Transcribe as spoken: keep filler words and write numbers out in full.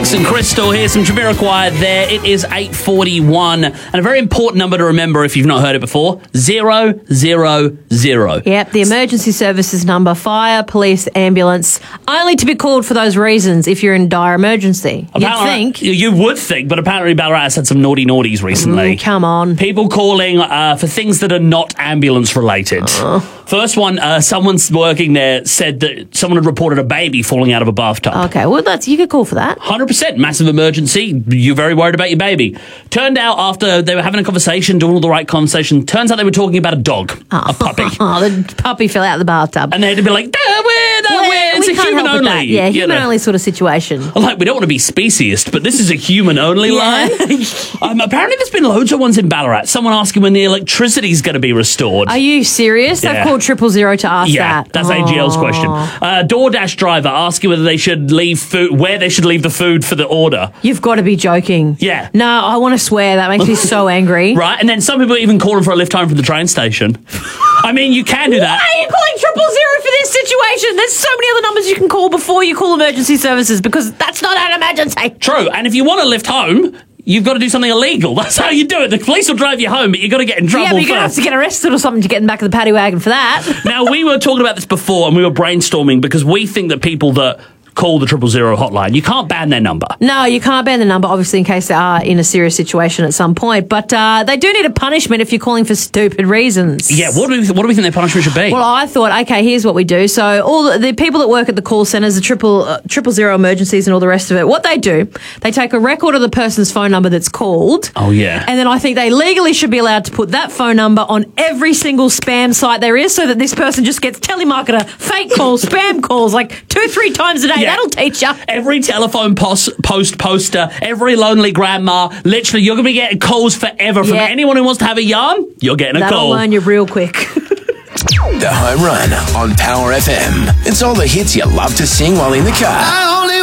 Alex and Crystal here, some Jamiroquai there. It is eight forty-one, and a very important number to remember if you've not heard it before, zero zero zero. Yep, the emergency services number, fire, police, ambulance, only to be called for those reasons if you're in dire emergency. You'd think. You would think, but apparently Ballarat has had some naughty naughties recently. Mm, come on. People calling uh, for things that are not ambulance related. Uh. First one, uh, someone's working there said that someone had reported a baby falling out of a bathtub. Okay, well, that's you could call for that. one hundred percent. Massive emergency. You're very worried about your baby. Turned out after they were having a conversation, doing all the right conversation, turns out they were talking about a dog, oh. a puppy. Oh, the puppy fell out of the bathtub. And they had to be like, no, we're, no, well, we're, it's we a can't human help with only. that. Yeah, human you know. only sort of situation. Like, we don't want to be speciest, but this is a human only yeah. line. um, apparently there's been loads of ones in Ballarat. Someone asking when the electricity's going to be restored. Are you serious? Yeah. They've called triple zero to ask yeah, that. that's oh. A G L's question. Uh, DoorDash driver asking whether they should leave food, where they should leave the food for the order. You've got to be joking. Yeah. No, I want to swear. That makes me so angry. Right, and then some people even call them for a lift home from the train station. I mean, you can do that. Why are you calling triple zero for this situation? There's so many other numbers you can call before you call emergency services because that's not an emergency. True, and if you want to lift home, you've got to do something illegal. That's how you do it. The police will drive you home, but you've got to get in trouble Yeah, but you're going to have first. to get arrested or something to get in the back of the paddy wagon for that. Now, we were talking about this before, and we were brainstorming because we think that people that call the triple zero hotline, you can't ban their number. No, you can't ban the number, obviously, in case they are in a serious situation at some point. But uh, they do need a punishment if you're calling for stupid reasons. Yeah, what do we, what do we think their punishment should be? Well, I thought, okay, here's what we do. So all the, the people that work at the call centres, the triple uh, triple zero emergencies and all the rest of it, what they do, they take a record of the person's phone number that's called. Oh, yeah. And then I think they legally should be allowed to put that phone number on every single spam site there is so that this person just gets telemarketer, fake calls, spam calls, like two, three times a day. Yeah. That'll teach you. Every telephone post, post poster, every lonely grandma, literally, you're going to be getting calls forever from Yeah. anyone who wants to have a yarn. You're getting a That'll call. learn you real quick. The Home Run on Power F M. It's all the hits you love to sing while in the car.